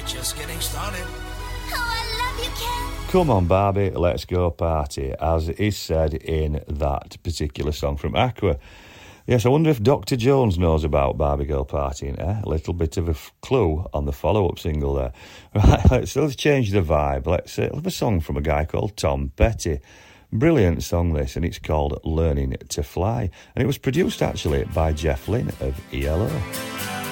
just getting started. Oh, I love you, Ken. Come on, Barbie, let's go party, as is said in that particular song from Aqua. Yes, I wonder if Dr. Jones knows about Barbie Girl partying, eh? A little bit of a clue on the follow-up single there. Right, let's change the vibe. Let's have a song from a guy called Tom Petty. Brilliant song this, and it's called Learning to Fly. And it was produced, actually, by Jeff Lynne of ELO.